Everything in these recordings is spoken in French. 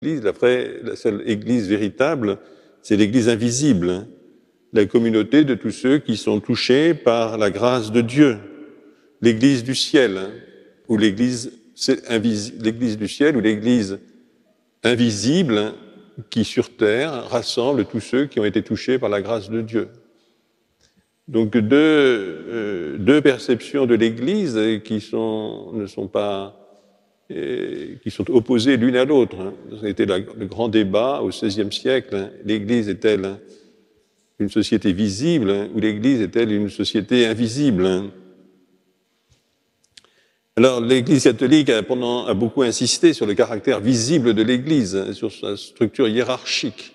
la seule Église véritable, c'est l'Église invisible, la communauté de tous ceux qui sont touchés par la grâce de Dieu, l'Église du ciel, ou l'Église du ciel, ou l'Église invisible qui sur terre rassemble tous ceux qui ont été touchés par la grâce de Dieu. Donc deux perceptions de l'Église qui sont opposées l'une à l'autre. C'était le grand débat au XVIe siècle. L'Église est-elle une société visible ou l'Église est-elle une société invisible? Alors, l'Église catholique a beaucoup insisté sur le caractère visible de l'Église, sur sa structure hiérarchique.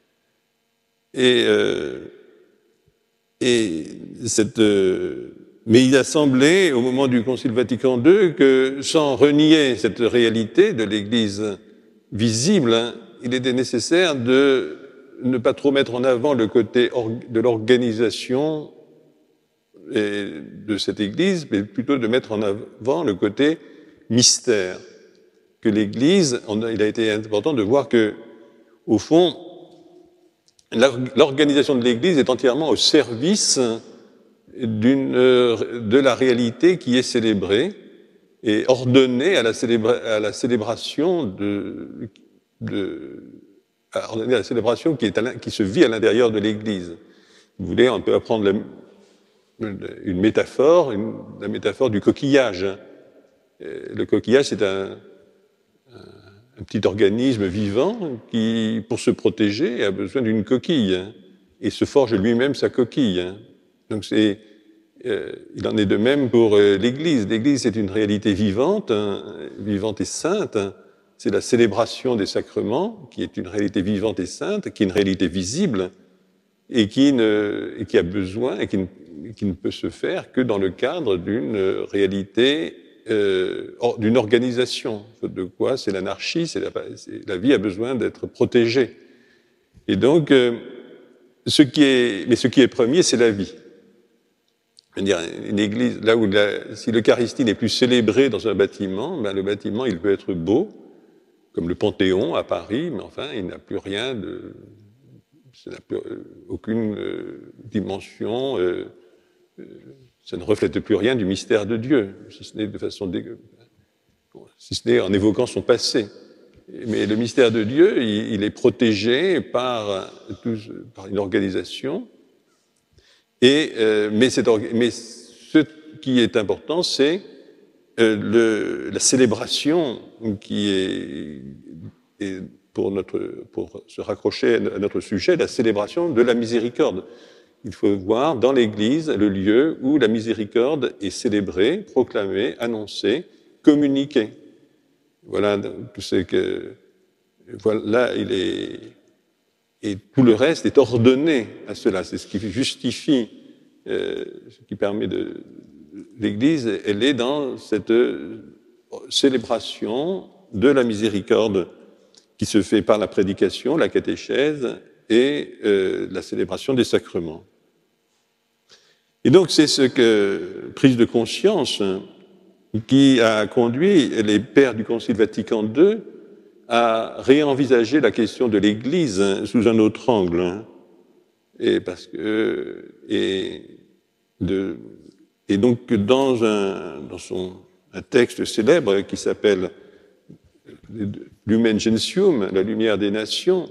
Mais il a semblé, au moment du Concile Vatican II, que sans renier cette réalité de l'Église visible, il était nécessaire de ne pas trop mettre en avant le côté de l'organisation de cette Église, mais plutôt de mettre en avant le côté mystère. Que l'Église, il a été important de voir que, au fond, l'organisation de l'Église est entièrement au service de la réalité qui est célébrée et ordonnée à la célébration qui se vit à l'intérieur de l'Église. Vous voulez, on peut apprendre une métaphore, la métaphore du coquillage. Le coquillage, c'est un petit organisme vivant qui, pour se protéger, a besoin d'une coquille et se forge lui-même sa coquille. Donc il en est de même pour l'Église. L'Église, c'est une réalité vivante, vivante et sainte. C'est la célébration des sacrements qui est une réalité vivante et sainte, qui est une réalité visible et qui a besoin et qui ne peut se faire que dans le cadre d'une réalité, d'une organisation. Faute de quoi, c'est l'anarchie, la vie a besoin d'être protégée. Et donc, ce qui est premier, c'est la vie. Je veux dire, une église, là où si l'Eucharistie n'est plus célébrée dans un bâtiment, ben le bâtiment, il peut être beau, comme le Panthéon à Paris, mais enfin, il n'a plus rien ça n'a plus aucune dimension, ça ne reflète plus rien du mystère de Dieu, si ce n'est en évoquant son passé. Mais le mystère de Dieu, il est protégé par une organisation. Mais ce qui est important, c'est la célébration qui est pour se raccrocher à notre sujet, la célébration de la miséricorde. Il faut voir dans l'Église le lieu où la miséricorde est célébrée, proclamée, annoncée, communiquée. Voilà, et tout le reste est ordonné à cela. C'est ce qui justifie, ce qui permet l'Église, elle est dans cette célébration de la miséricorde qui se fait par la prédication, la catéchèse et la célébration des sacrements. Et donc c'est prise de conscience qui a conduit les pères du Concile Vatican II à réenvisager la question de l'Église sous un autre angle. Et donc dans un texte célèbre qui s'appelle Lumen Gentium, la lumière des nations,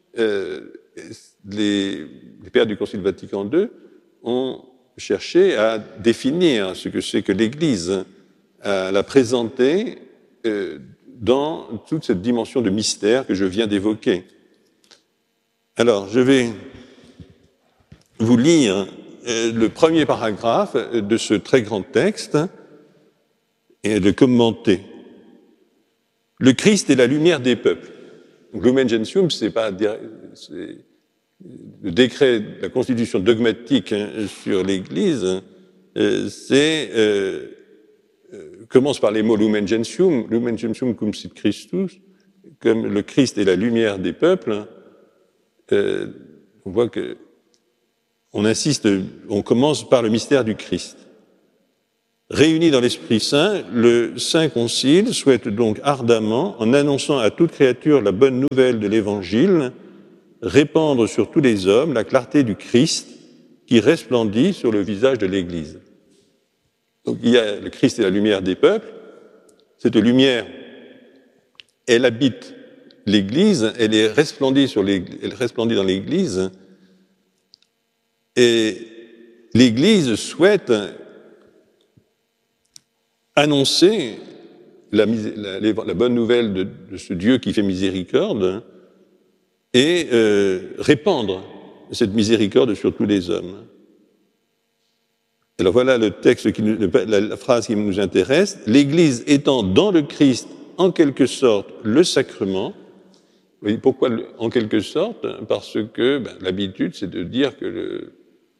les pères du Concile Vatican II ont cherché à définir ce que c'est que l'Église, à la présenter dans toute cette dimension de mystère que je viens d'évoquer. Alors, je vais vous lire le premier paragraphe de ce très grand texte et le commenter. Le Christ est la lumière des peuples. Lumen Gentium, c'est le décret, la constitution dogmatique sur l'Église, commence par les mots Lumen Gentium cum sit Christus, comme le Christ est la lumière des peuples. On voit que on commence par le mystère du Christ. Réunis dans l'Esprit Saint, le Saint Concile souhaite donc ardemment, en annonçant à toute créature la bonne nouvelle de l'Évangile, répandre sur tous les hommes la clarté du Christ qui resplendit sur le visage de l'Église. Donc il y a le Christ est la lumière des peuples. Cette lumière, elle habite l'Église, elle resplendit dans l'Église, et l'Église souhaite annoncer la bonne nouvelle de ce Dieu qui fait miséricorde et répandre cette miséricorde sur tous les hommes. Alors voilà le texte, la phrase qui nous intéresse. L'Église étant dans le Christ, en quelque sorte, le sacrement. Oui, pourquoi en quelque sorte? Parce que l'habitude, c'est de dire que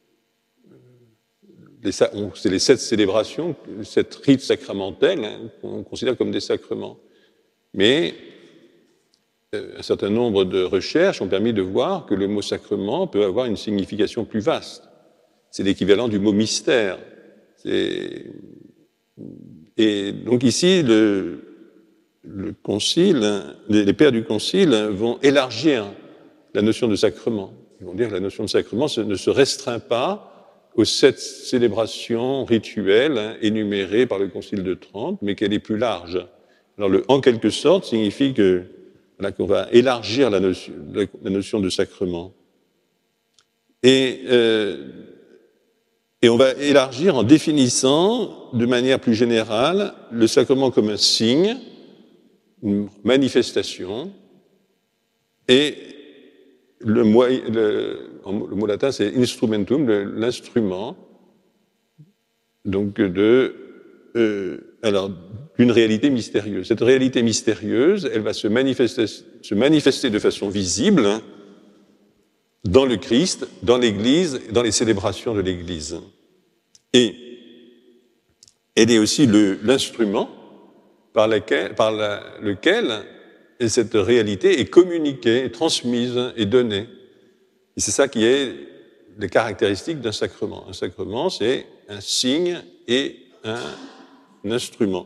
c'est les 7 célébrations, 7 rites sacramentels qu'on considère comme des sacrements. Mais un certain nombre de recherches ont permis de voir que le mot sacrement peut avoir une signification plus vaste. C'est l'équivalent du mot mystère. Et donc ici, le concile, les pères du concile vont élargir la notion de sacrement. Ils vont dire que la notion de sacrement ne se restreint pas aux 7 célébrations rituelles énumérées par le Concile de Trente, mais qu'elle est plus large. Alors, en quelque sorte, signifie qu'on va élargir la notion de sacrement. Et on va élargir en définissant de manière plus générale le sacrement comme un signe, une manifestation, et le mot latin, c'est instrumentum, l'instrument, donc d'une réalité mystérieuse. Cette réalité mystérieuse, elle va se manifester de façon visible dans le Christ, dans l'Église, dans les célébrations de l'Église. Et elle est aussi l'instrument par lequel cette réalité est communiquée, transmise et donnée. Et c'est ça qui est les caractéristiques d'un sacrement. Un sacrement, c'est un signe et un instrument.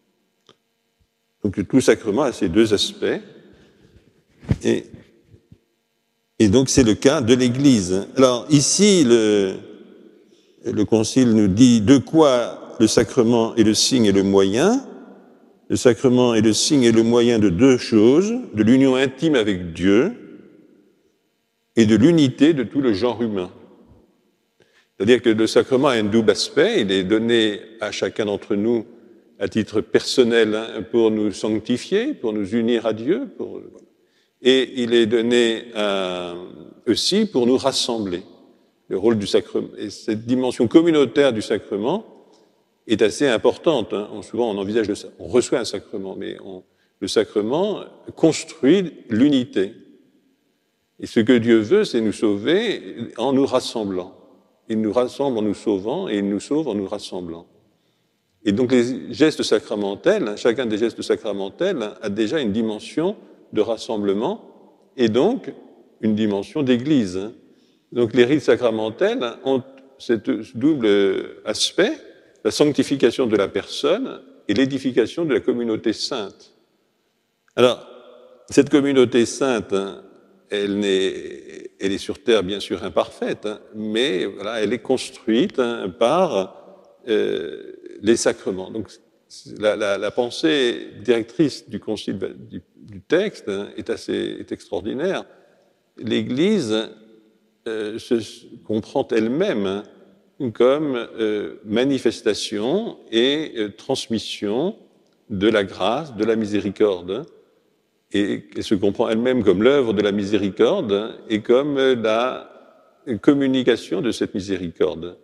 Donc tout sacrement a ces 2 aspects. Et donc c'est le cas de l'Église. Alors ici, le Concile nous dit de quoi le sacrement est le signe et le moyen. Le sacrement est le signe et le moyen de 2 choses, de l'union intime avec Dieu et de l'unité de tout le genre humain. C'est-à-dire que le sacrement a un double aspect, il est donné à chacun d'entre nous à titre personnel pour nous sanctifier, pour nous unir à Dieu, et il est donné aussi pour nous rassembler. Le rôle du sacrement, et cette dimension communautaire du sacrement est assez importante. Souvent, on envisage on reçoit un sacrement, mais le sacrement construit l'unité. Et ce que Dieu veut, c'est nous sauver en nous rassemblant. Il nous rassemble en nous sauvant, et il nous sauve en nous rassemblant. Et donc, les gestes sacramentels, chacun des gestes sacramentels a déjà une dimension de rassemblement, et donc une dimension d'église. Donc, les rites sacramentels ont ce double aspect, la sanctification de la personne et l'édification de la communauté sainte. Alors, cette communauté sainte, elle est sur terre bien sûr imparfaite, mais voilà, elle est construite par les sacrements. Donc, la pensée directrice du concile du texte est extraordinaire. L'Église se comprend elle-même comme manifestation et transmission de la grâce, de la miséricorde, et elle se comprend elle-même comme l'œuvre de la miséricorde et comme la communication de cette miséricorde.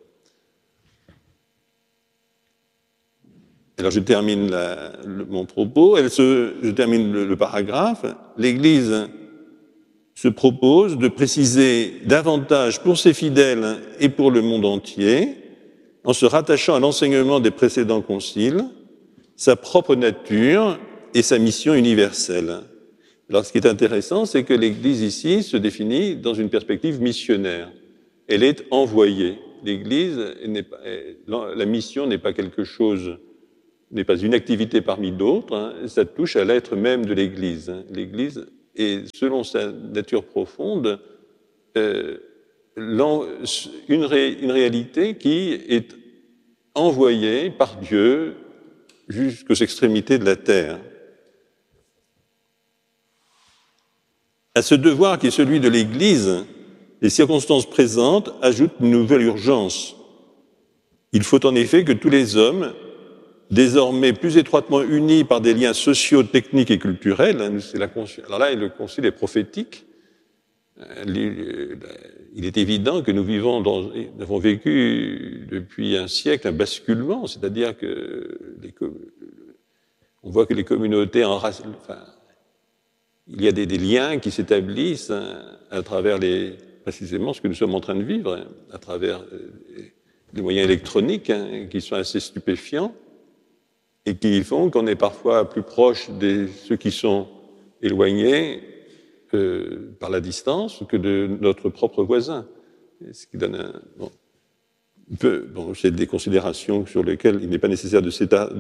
Alors je termine mon propos, je termine le paragraphe. L'Église se propose de préciser davantage pour ses fidèles et pour le monde entier, en se rattachant à l'enseignement des précédents conciles, sa propre nature et sa mission universelle. Alors, ce qui est intéressant, c'est que l'Église ici se définit dans une perspective missionnaire. Elle est envoyée. l'Église la mission n'est pas quelque chose, n'est pas une activité parmi d'autres, hein, ça touche à l'être même de l'Église. Hein. L'Église est, selon sa nature profonde, une réalité qui est envoyée par Dieu jusqu'aux extrémités de la terre. À ce devoir qui est celui de l'Église, les circonstances présentes ajoutent une nouvelle urgence. Il faut en effet que tous les hommes, désormais plus étroitement unis par des liens sociaux, techniques et culturels, alors là, le concile est prophétique. Il est évident que nous avons vécu depuis un siècle un basculement, c'est-à-dire que on voit que les communautés il y a des liens qui s'établissent à travers précisément ce que nous sommes en train de vivre, à travers les moyens électroniques qui sont assez stupéfiants et qui font qu'on est parfois plus proche de ceux qui sont éloignés par la distance que de notre propre voisin. Ce qui donne c'est des considérations sur lesquelles il n'est pas nécessaire de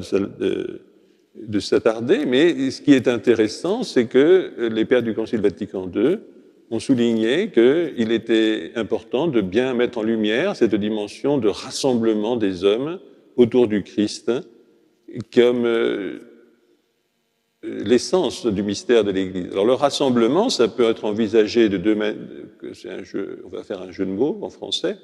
s'attarder, mais ce qui est intéressant, c'est que les pères du Concile Vatican II ont souligné qu'il était important de bien mettre en lumière cette dimension de rassemblement des hommes autour du Christ comme l'essence du mystère de l'Église. Alors le rassemblement, ça peut être envisagé de deux manières. On va faire un jeu de mots en français.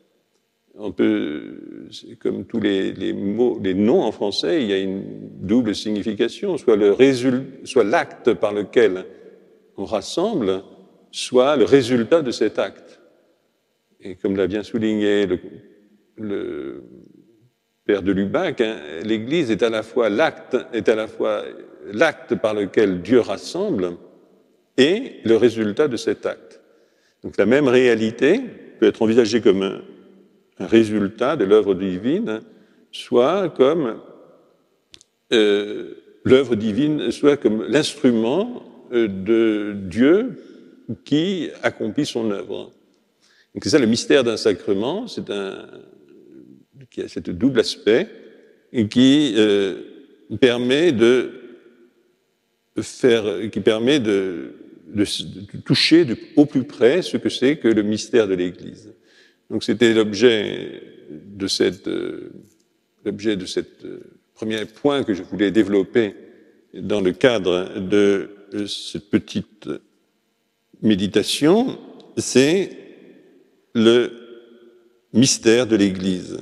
Comme tous les mots, les noms en français, il y a une double signification, soit l'acte par lequel on rassemble, soit le résultat de cet acte. Et comme l'a bien souligné le père de Lubac, l'Église est à la fois l'acte par lequel Dieu rassemble et le résultat de cet acte. Donc la même réalité peut être envisagée comme un résultat de l'œuvre divine, soit comme l'œuvre divine, soit comme l'instrument de Dieu qui accomplit son œuvre. Donc c'est ça le mystère d'un sacrement, qui a ce double aspect et qui permet de toucher au plus près ce que c'est que le mystère de l'Église. Donc c'était l'objet de cette premier point que je voulais développer dans le cadre de cette petite méditation, c'est le mystère de l'Église.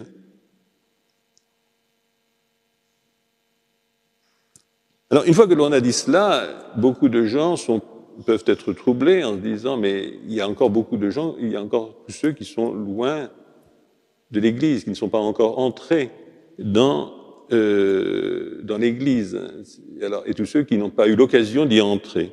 Alors, une fois que l'on a dit cela, beaucoup de gens peuvent être troublés en se disant, mais il y a encore beaucoup de gens, il y a encore tous ceux qui sont loin de l'Église, qui ne sont pas encore entrés dans l'Église, et tous ceux qui n'ont pas eu l'occasion d'y entrer.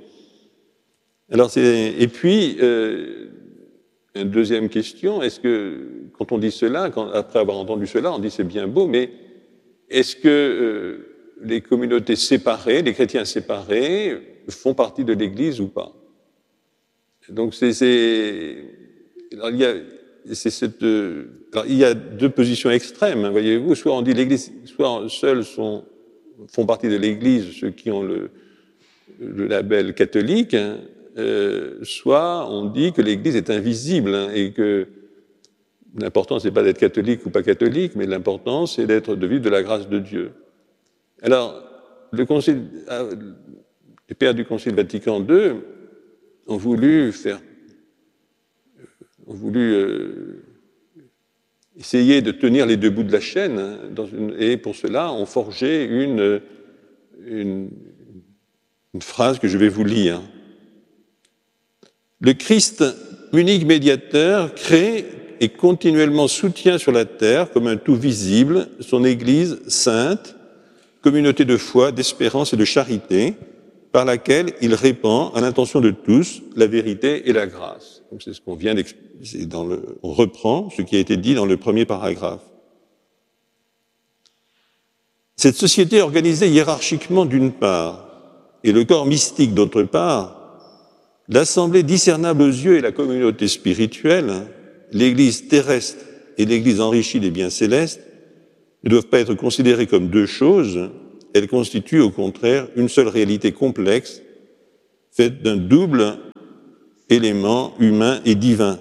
Et puis, une deuxième question, est-ce que, quand on dit cela, après avoir entendu cela, on dit c'est bien beau, mais est-ce que les communautés séparées, les chrétiens séparés, font partie de l'Église ou pas? Donc il y a deux positions extrêmes, hein, voyez-vous. Soit on dit l'Église, soit seuls font partie de l'Église ceux qui ont le label catholique, hein, soit on dit que l'Église est invisible, hein, et que l'important c'est pas d'être catholique ou pas catholique, mais l'important c'est de vivre de la grâce de Dieu. Alors, les pères du Concile Vatican II ont voulu essayer de tenir les deux bouts de la chaîne, hein, et pour cela ont forgé une phrase que je vais vous lire. Le Christ, unique médiateur, crée et continuellement soutient sur la terre, comme un tout visible, son Église sainte, communauté de foi, d'espérance et de charité, par laquelle il répand, à l'intention de tous, la vérité et la grâce. Donc c'est ce qu'on vient d'expliquer. On reprend ce qui a été dit dans le premier paragraphe. Cette société organisée hiérarchiquement d'une part, et le corps mystique d'autre part, l'assemblée discernable aux yeux et la communauté spirituelle, l'Église terrestre et l'Église enrichie des biens célestes ne doivent pas être considérées comme deux choses, elles constituent au contraire une seule réalité complexe, faite d'un double élément humain et divin.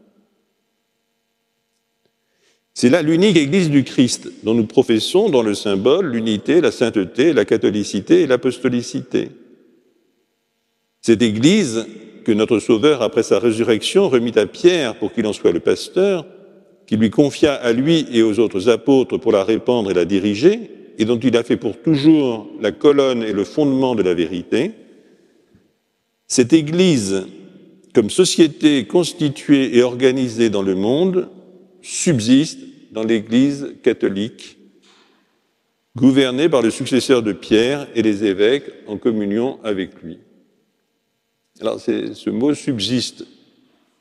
C'est là l'unique Église du Christ, dont nous professons dans le symbole l'unité, la sainteté, la catholicité et l'apostolicité. Cette Église que notre Sauveur, après sa résurrection, remit à Pierre pour qu'il en soit le pasteur, qui lui confia à lui et aux autres apôtres pour la répandre et la diriger, et dont il a fait pour toujours la colonne et le fondement de la vérité, cette Église, comme société constituée et organisée dans le monde, subsiste dans l'Église catholique, gouvernée par le successeur de Pierre et les évêques en communion avec lui. Alors, ce mot « subsiste dans »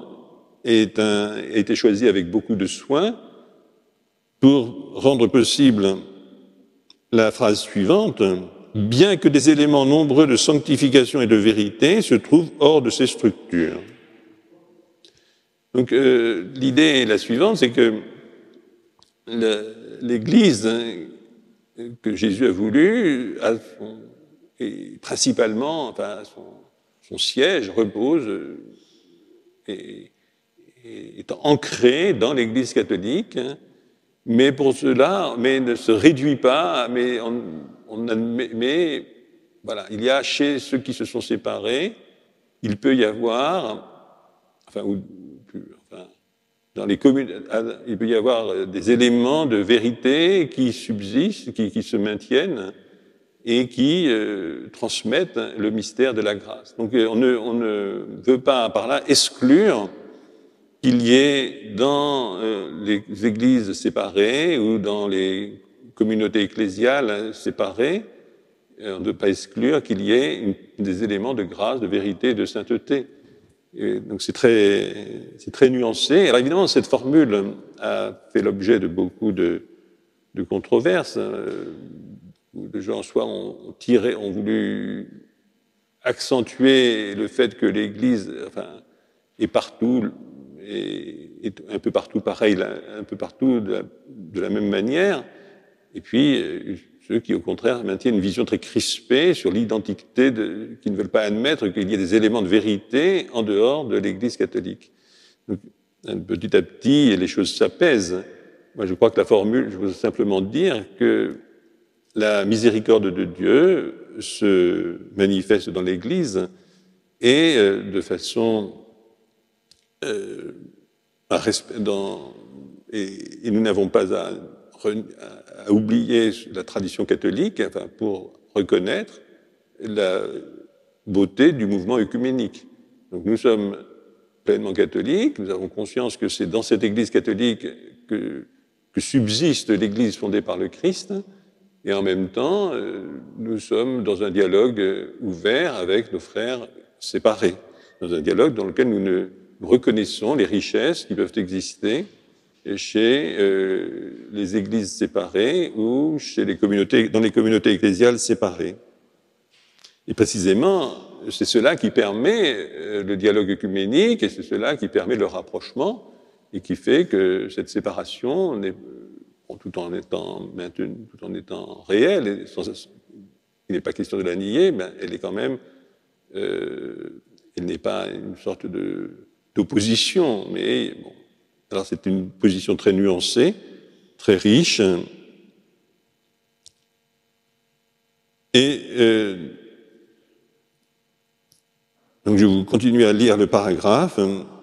a été choisi avec beaucoup de soin pour rendre possible la phrase suivante: « Bien que des éléments nombreux de sanctification et de vérité se trouvent hors de ces structures. » Donc, l'idée est la suivante, c'est que l'Église que Jésus a voulu, et principalement, enfin, son siège repose et est ancré dans l'Église catholique, mais pour cela, ne se réduit pas, mais voilà, il y a chez ceux qui se sont séparés, il peut y avoir, dans les communes, il peut y avoir des éléments de vérité qui subsistent, qui se maintiennent et qui transmettent le mystère de la grâce. Donc on ne veut pas par là exclure qu'il y ait dans les églises séparées ou dans les communautés ecclésiales séparées, on ne veut pas exclure qu'il y ait des éléments de grâce, de vérité, de sainteté. Et donc c'est très nuancé. Alors évidemment, cette formule a fait l'objet de beaucoup de controverses. De gens soit ont voulu accentuer le fait que l'Église, est partout, est un peu partout pareil, un peu partout de la même manière, et puis ceux qui, au contraire, maintiennent une vision très crispée sur l'identité, qui ne veulent pas admettre qu'il y ait des éléments de vérité en dehors de l'Église catholique. Donc, petit à petit, les choses s'apaisent. Moi, je crois que la formule, je veux simplement dire que la miséricorde de Dieu se manifeste dans l'Église et de façon et nous n'avons pas à oublier la tradition catholique, pour reconnaître la beauté du mouvement œcuménique. Donc nous sommes pleinement catholiques, nous avons conscience que c'est dans cette Église catholique que subsiste l'Église fondée par le Christ, et en même temps, nous sommes dans un dialogue ouvert avec nos frères séparés, dans un dialogue dans lequel nous reconnaissons les richesses qui peuvent exister chez les églises séparées ou dans les communautés ecclésiales séparées. Et précisément, c'est cela qui permet le dialogue œcuménique et c'est cela qui permet le rapprochement et qui fait que cette séparation, tout en étant maintenue, tout en étant réelle, il n'est pas question de la nier, mais elle est quand même, elle n'est pas une sorte d'opposition, mais bon. Alors c'est une position très nuancée, très riche, et donc je vais continuer à lire le paragraphe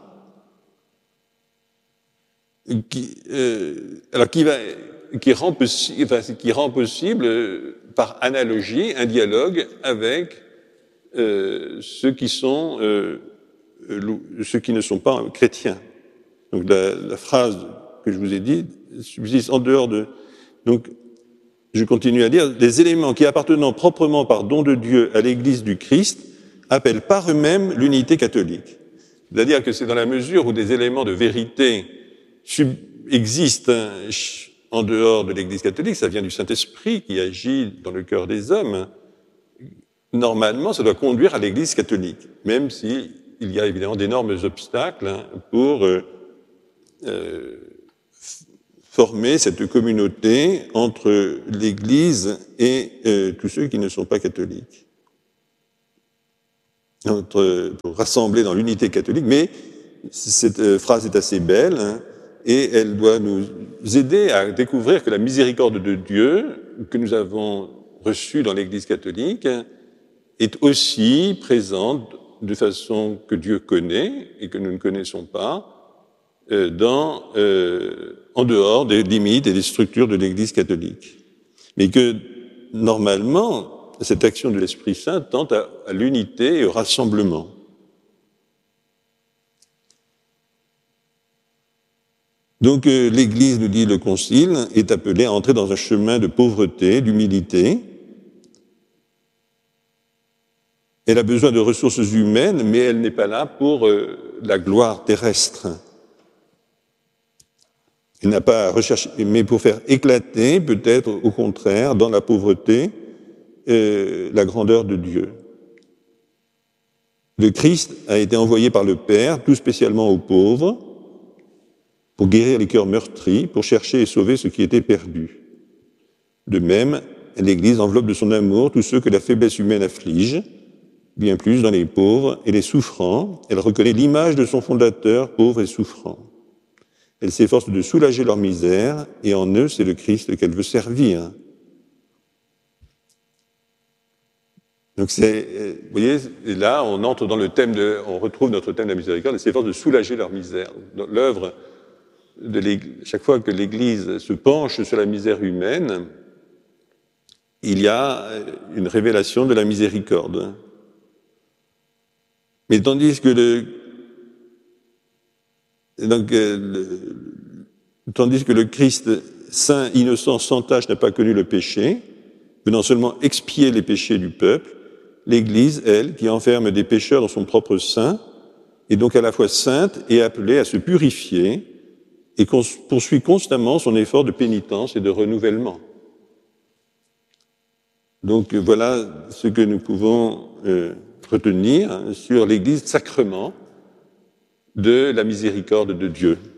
qui rend possible par analogie un dialogue avec ceux qui ne sont pas chrétiens. Donc la phrase que je vous ai dit subsiste en dehors de... Donc je continue à dire, des éléments qui appartenant proprement par don de Dieu à l'Église du Christ appellent par eux-mêmes l'unité catholique. C'est-à-dire que c'est dans la mesure où des éléments de vérité existent en dehors de l'Église catholique, ça vient du Saint-Esprit qui agit dans le cœur des hommes, normalement ça doit conduire à l'Église catholique, même s'il y a évidemment d'énormes obstacles pour former cette communauté entre l'Église et tous ceux qui ne sont pas catholiques. Pour rassembler dans l'unité catholique, mais cette phrase est assez belle, hein, et elle doit nous aider à découvrir que la miséricorde de Dieu que nous avons reçue dans l'Église catholique est aussi présente de façon que Dieu connaît et que nous ne connaissons pas en dehors des limites et des structures de l'Église catholique. Mais que, normalement, cette action de l'Esprit Saint tend à l'unité et au rassemblement. Donc l'Église, nous dit le Concile, est appelée à entrer dans un chemin de pauvreté, d'humilité. Elle a besoin de ressources humaines, mais elle n'est pas là pour la gloire terrestre. Elle n'a pas à rechercher, mais pour faire éclater, peut-être au contraire, dans la pauvreté, la grandeur de Dieu. Le Christ a été envoyé par le Père, tout spécialement aux pauvres, pour guérir les cœurs meurtris, pour chercher et sauver ce qui était perdu. De même, l'Église enveloppe de son amour tous ceux que la faiblesse humaine afflige, bien plus dans les pauvres et les souffrants. Elle reconnaît l'image de son fondateur, pauvre et souffrant. Elle s'efforce de soulager leur misère, et en eux, c'est le Christ qu'elle veut servir. Donc vous voyez, là, on entre dans le thème on retrouve notre thème de la miséricorde, elle s'efforce de soulager leur misère. Dans l'œuvre de l'Église, chaque fois que l'Église se penche sur la misère humaine, il y a une révélation de la miséricorde. Mais tandis que le Christ saint, innocent, sans tache n'a pas connu le péché, venant seulement expier les péchés du peuple, l'Église, elle, qui enferme des pécheurs dans son propre sein, est donc à la fois sainte et appelée à se purifier et poursuit constamment son effort de pénitence et de renouvellement. Donc voilà ce que nous pouvons retenir sur l'Église sacrement de la miséricorde de Dieu.